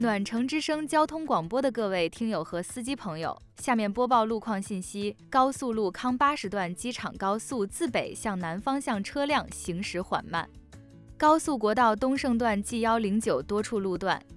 暖城之声交通广播的各位听友和司机朋友，下面播报路况信息：高速路康80段机场高速自北向南方向车辆行驶缓慢。高速国道东胜段 G109多处路段，